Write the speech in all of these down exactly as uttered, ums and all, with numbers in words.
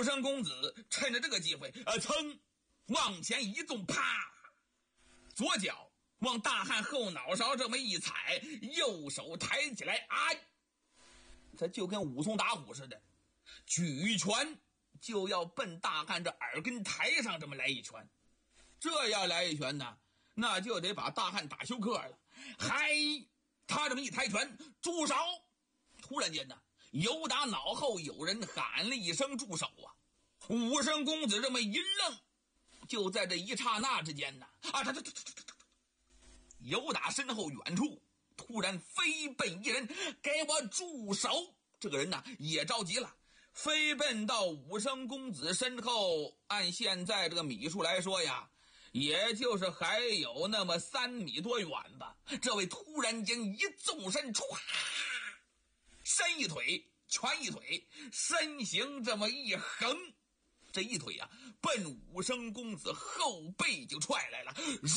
生公子趁着这个机会，呃，噌，往前一纵，啪，左脚往大汉后脑勺这么一踩，右手抬起来，哎，他就跟武松打虎似的，举拳就要奔大汉这耳根台上这么来一拳。这要来一拳呢，那就得把大汉打休克了。嗨，他这么一抬拳，住手！突然间呢，由打脑后有人喊了一声住手啊！武生公子这么一愣，就在这一刹那之间呢，啊，他他他他他他，由打身后远处突然飞奔一人，给我住手！这个人呢也着急了，飞奔到武生公子身后，按现在这个米数来说呀，也就是还有那么三米多远吧。这位突然间一纵身，唰，伸一腿，拳一腿，身形这么一横，这一腿啊，奔武生公子后背就踹来了。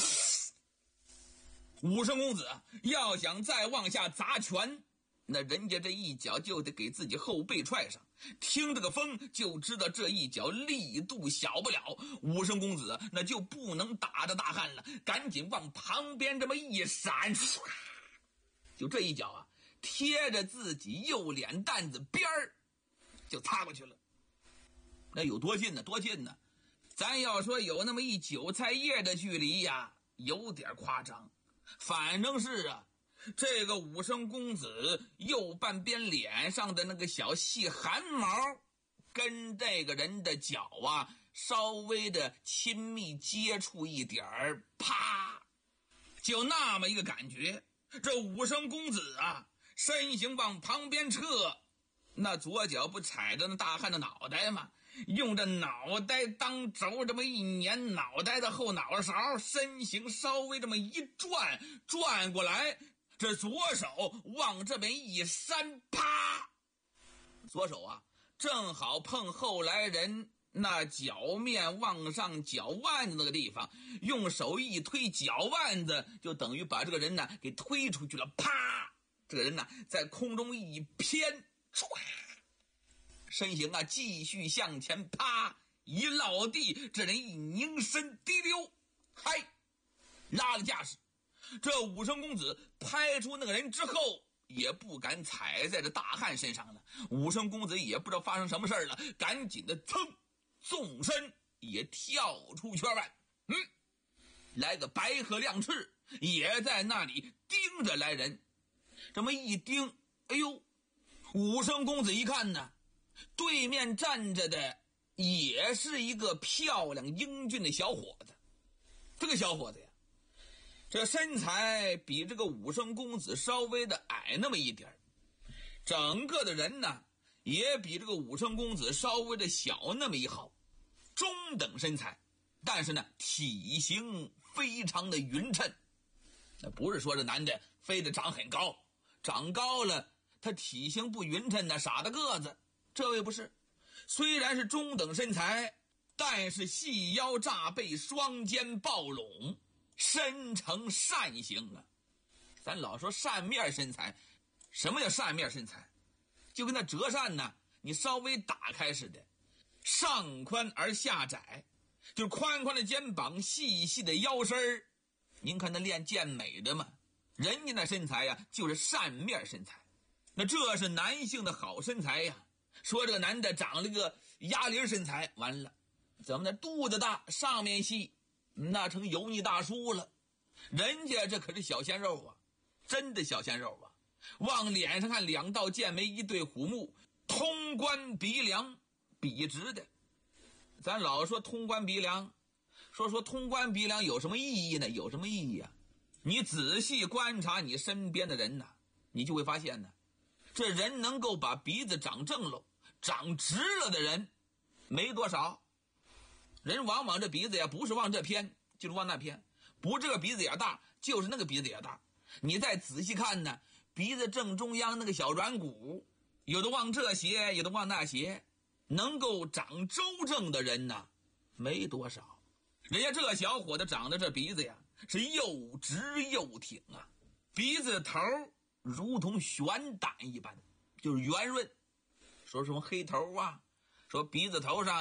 武生公子要想再往下砸拳，那人家这一脚就得给自己后背踹上，听这个风就知道这一脚力度小不了。武生公子那就不能打着大汉了，赶紧往旁边这么一闪，就这一脚啊，贴着自己右脸蛋子边儿就擦过去了。那有多近呢？多近呢？咱要说有那么一韭菜叶的距离呀，有点夸张。反正是啊，这个武生公子右半边脸上的那个小细汗毛跟这个人的脚啊稍微的亲密接触一点儿，啪，就那么一个感觉。这武生公子啊身形往旁边撤，那左脚不踩着那大汉的脑袋吗？用这脑袋当轴这么一捻脑袋的后脑勺，身形稍微这么一转，转过来，这左手往这边一扇，啪，左手啊正好碰后来人那脚面往上脚腕子那个地方，用手一推脚腕子，就等于把这个人呢给推出去了。啪，这个人呢在空中一偏，唰，身形啊继续向前，啪一落地，这人一拧身滴溜，嗨，拉了架势。这武生公子拍出那个人之后，也不敢踩在这大汉身上了。武生公子也不知道发生什么事了，赶紧的噌纵身也跳出圈外，嗯，来个白鹤亮翅，也在那里盯着来人。这么一盯，哎呦，武生公子一看呢，对面站着的也是一个漂亮英俊的小伙子。这个小伙子呀，这身材比这个武生公子稍微的矮那么一点，整个的人呢也比这个武生公子稍微的小那么一号，中等身材，但是呢体型非常的匀称。那不是说这男的非得长很高，长高了他体型不匀称呢，傻大个子。这位不是，虽然是中等身材，但是细腰炸背，双肩抱拢，身呈扇形啊。咱老说扇面身材，什么叫扇面身材？就跟那折扇呢你稍微打开似的，上宽而下窄，就是宽宽的肩膀，细细的腰身。您看那练健美的嘛，人家那身材呀就是扇面身材。那这是男性的好身材呀。说这个男的长了个鸭梨身材，完了，怎么的，肚子大，上面细，那成油腻大叔了。人家这可是小鲜肉啊，真的小鲜肉啊。往脸上看，两道剑眉，一对虎目，通关鼻梁，笔直的。咱老说通关鼻梁，说说通关鼻梁有什么意义呢？有什么意义啊？你仔细观察你身边的人呢，你就会发现呢，这人能够把鼻子长正了，长直了的人没多少。人往往这鼻子呀不是往这偏就是往那偏，不这个鼻子眼大就是那个鼻子眼大。你再仔细看呢，鼻子正中央那个小软骨，有的往这斜，有的往那斜，能够长周正的人呢没多少。人家这小伙子长的这鼻子呀是又直又挺啊，鼻子头如同悬胆一般，就是圆润。说什么黑头啊，说鼻子头上